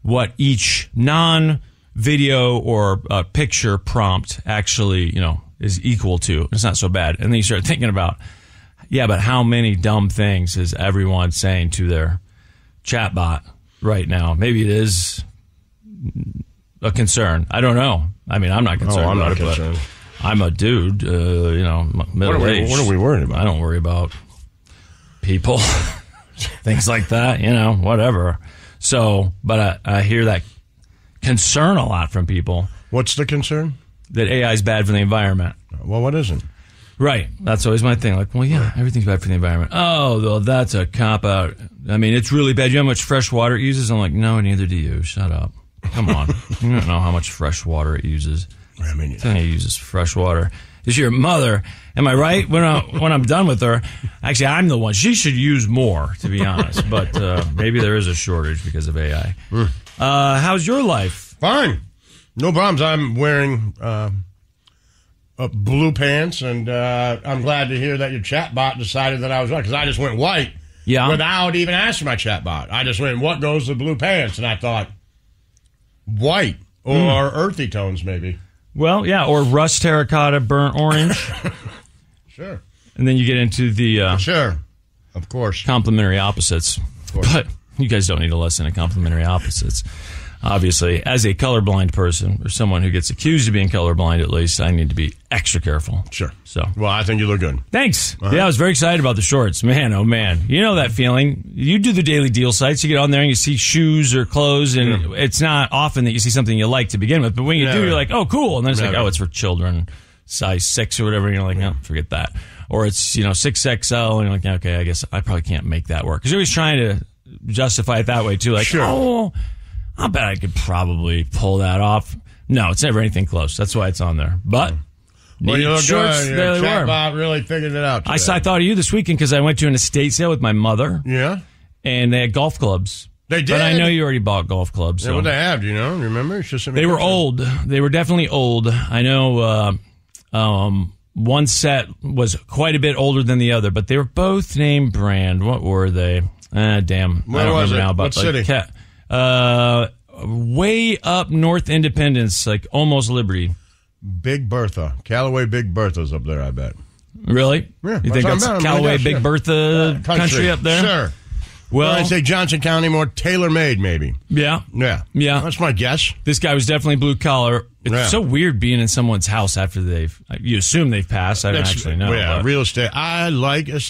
what each non-video or picture prompt actually, is equal to. It's not so bad. And then you start thinking about, but how many dumb things is everyone saying to their chatbot right now? Maybe it is a concern. I don't know. I mean, I'm not concerned I'm about not it, concerned. but I'm a dude, middle-aged. What are we worried about? I don't worry about people, things like that, whatever. So, but I hear that concern a lot from people. What's the concern? That AI is bad for the environment. Well, what isn't? Right. That's always my thing. Like, well, yeah, everything's bad for the environment. Oh, well, that's a cop-out. I mean, it's really bad. You know how much fresh water it uses? I'm like, no, neither do you. Shut up. Come on. You don't know how much fresh water it uses. I mean, it uses fresh water. Is your mother. Am I right? When I'm done with her, actually, I'm the one. She should use more, to be honest. But maybe there is a shortage because of AI. How's your life? Fine. No problems. I'm wearing blue pants, and I'm glad to hear that your chatbot decided that I was right, because I just went white without even asking my chatbot. I just went, what goes to blue pants? And I thought, white or earthy tones, maybe. Well, yeah, or rust terracotta, burnt orange. Sure. And then you get into the... sure, of course. Complementary opposites. Of course. But you guys don't need a lesson in complementary opposites. Obviously, as a colorblind person, or someone who gets accused of being colorblind, at least, I need to be extra careful. Sure. So, well, I think you look good. Thanks. Yeah, I was very excited about the shorts. Man, oh man. You know that feeling. You do the daily deal sites. You get on there and you see shoes or clothes, and it's not often that you see something you like to begin with. But when you do, you're like, oh, cool. And then it's like, oh, it's for children, size 6 or whatever. And you're like, no, forget that. Or it's, 6XL, and you're like, okay, I guess I probably can't make that work. Because you're always trying to justify it that way, too. Like, oh, I bet I could probably pull that off. No, it's never anything close. That's why it's on there. But well, you look shorts, good. There they were. Chatbot really figured it out today. I thought of you this weekend because I went to an estate sale with my mother. Yeah. And they had golf clubs. They did? But I know you already bought golf clubs. So. Yeah, what they have, do you know? Remember? They were old. They were definitely old. I know one set was quite a bit older than the other, but they were both name brand. What were they? Damn. Where I don't was remember it? now. But what city? Way up North Independence, like almost Liberty. Big Bertha. Callaway Big Bertha's up there, I bet. Really? Yeah. You think that's Callaway Big Bertha country up there? Sure. Well, I'd say Johnson County, more tailor-made, maybe. Yeah. Yeah. Yeah. That's my guess. This guy was definitely blue collar. It's so weird being in someone's house after you assume they've passed. I don't actually know. Yeah, real estate. I like